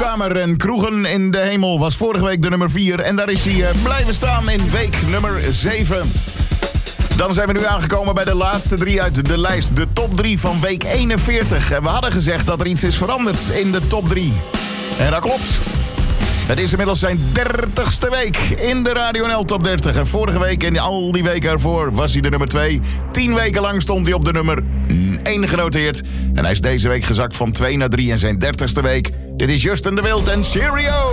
Woonkamer en Kroegen in de Hemel was vorige week de nummer 4. En daar is hij blijven staan in week nummer 7. Dan zijn we nu aangekomen bij de laatste 3 uit de lijst. De top 3 van week 41. En we hadden gezegd dat er iets is veranderd in de top 3. En dat klopt. Het is inmiddels zijn 30ste week in de Radio NL Top 30. En vorige week en al die weken ervoor was hij de nummer 2. 10 weken lang stond hij op de nummer 1 genoteerd. En hij is deze week gezakt van 2 naar 3 in zijn 30ste week. Dit is Justin de Wild en Cheerio!